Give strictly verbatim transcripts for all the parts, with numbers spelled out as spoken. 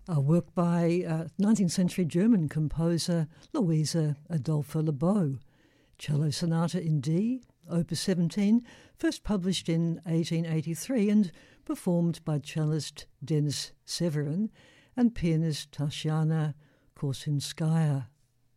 A work by uh, nineteenth century German composer Louisa Adolphe Lebeau. Cello Sonata in D, Opus seventeen, first published in eighteen eighty-three and performed by cellist Denis Severin and pianist Tatiana Korsunskaya.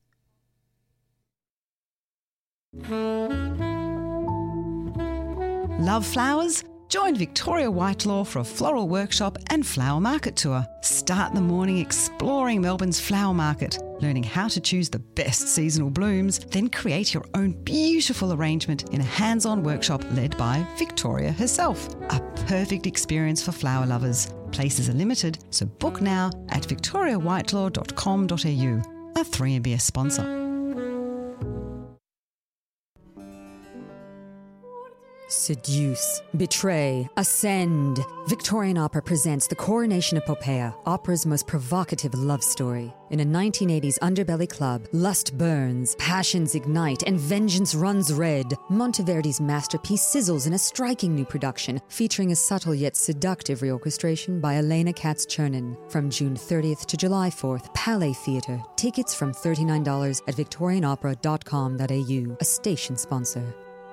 Love flowers? Join Victoria Whitelaw for a floral workshop and flower market tour. Start the morning exploring Melbourne's flower market, learning how to choose the best seasonal blooms, then create your own beautiful arrangement in a hands-on workshop led by Victoria herself. A perfect experience for flower lovers. Places are limited, so book now at victoria whitelaw dot com dot a u. A three M B S sponsor. Seduce, betray, ascend. Victorian Opera presents The Coronation Epopeia, opera's most provocative love story. In a nineteen eighties underbelly club, lust burns, passions ignite, and vengeance runs red. Monteverdi's masterpiece sizzles in a striking new production, featuring a subtle yet seductive reorchestration by Elena Katz-Chernin. From June thirtieth to July fourth, Palais Theatre. Tickets from thirty-nine dollars at victorian opera dot com dot a u, a station sponsor.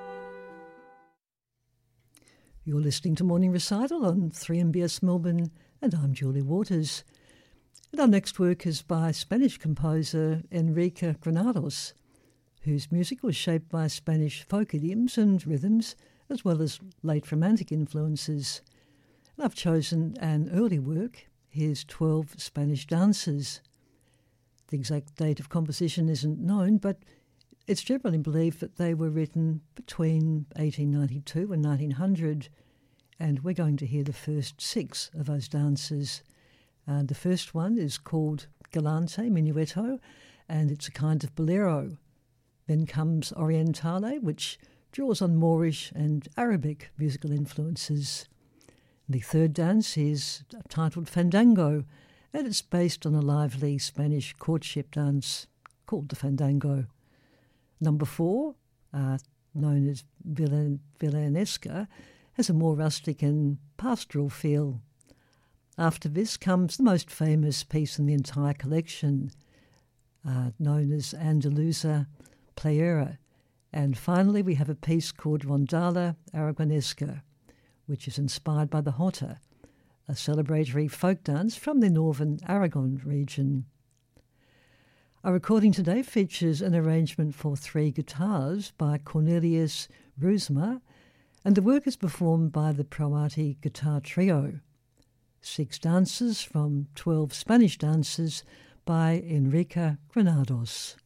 You're listening to Morning Recital on three M B S Melbourne, and I'm Julie Waters. And our next work is by Spanish composer Enrique Granados, whose music was shaped by Spanish folk idioms and rhythms, as well as late Romantic influences. And I've chosen an early work, his twelve Spanish Dances. The exact date of composition isn't known, but it's generally believed that they were written between eighteen ninety-two and nineteen hundred, and we're going to hear the first six of those dances. Uh, the first one is called Galante Minuetto, and it's a kind of bolero. Then comes Orientale, which draws on Moorish and Arabic musical influences. The third dance is titled Fandango, and it's based on a lively Spanish courtship dance called the Fandango. Number four, uh, known as Villan- Villanesca, has a more rustic and pastoral feel. After this comes the most famous piece in the entire collection, uh, known as Andaluza Playera. And finally we have a piece called Rondalla Aragonesca, which is inspired by the Jota, a celebratory folk dance from the northern Aragon region. Our recording today features an arrangement for three guitars by Cornelius Roosma, and the work is performed by the Proati Guitar Trio. Six dances from twelve Spanish dances by Enrique Granados.